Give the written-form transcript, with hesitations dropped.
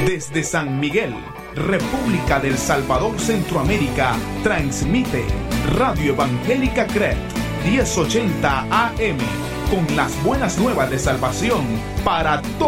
Desde San Miguel, República del Salvador, Centroamérica, transmite Radio Evangélica CRET 1080 AM con las buenas nuevas de salvación para todos